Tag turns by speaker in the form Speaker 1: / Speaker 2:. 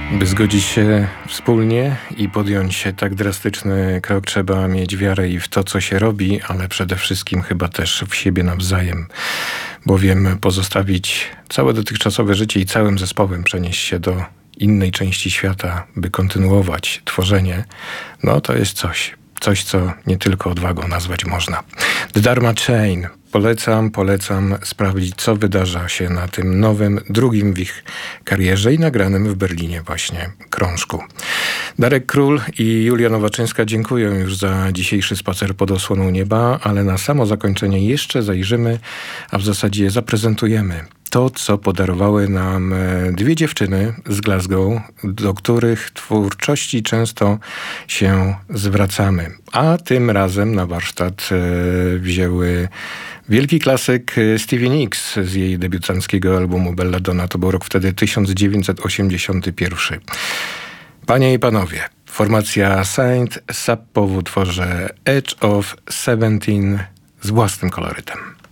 Speaker 1: By zgodzić się wspólnie i podjąć tak drastyczny krok, trzeba mieć wiarę i w to, co się robi, ale przede wszystkim chyba też w siebie nawzajem, bowiem pozostawić całe dotychczasowe życie i całym zespołem przenieść się do innej części świata, by kontynuować tworzenie, no to jest coś, co nie tylko odwagą nazwać można. The Dharma Chain. Polecam sprawdzić, co wydarza się na tym nowym, drugim w ich karierze i nagranym w Berlinie właśnie krążku. Darek Król i Julia Nowaczyńska dziękuję już za dzisiejszy spacer pod osłoną nieba, ale na samo zakończenie jeszcze zajrzymy, a w zasadzie zaprezentujemy to, co podarowały nam dwie dziewczyny z Glasgow, do których twórczości często się zwracamy. A tym razem na warsztat wzięły wielki klasyk Stevie Nicks z jej debiutanckiego albumu Belladonna. To był rok wtedy 1981. Panie i panowie, formacja Saint Sappo w utworze Edge of 17 z własnym kolorytem.